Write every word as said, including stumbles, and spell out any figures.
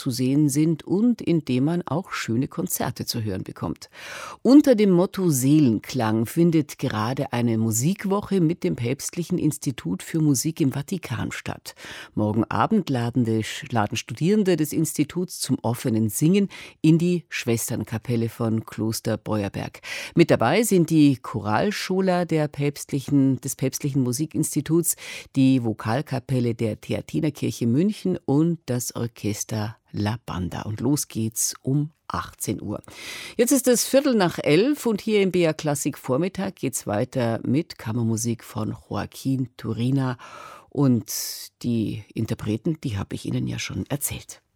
zu sehen sind und in dem man auch schöne Konzerte zu hören bekommt. Unter dem Motto Seelenklang findet gerade eine Musikwoche mit dem Päpstlichen Institut für Musik im Vatikan statt. Morgen Abend laden, die, laden Studierende des Instituts zum offenen Singen in die Schwesternkapelle von Kloster Beuerberg. Mit dabei sind die Choralschola der päpstlichen, des Päpstlichen Musikinstituts, die Vokalkapelle der Theatinerkirche München und das Orchester La Banda. Und los geht's um achtzehn Uhr. Jetzt ist es Viertel nach elf und hier im B R Klassik Vormittag geht's weiter mit Kammermusik von Joaquin Turina. Und die Interpreten, die habe ich Ihnen ja schon erzählt.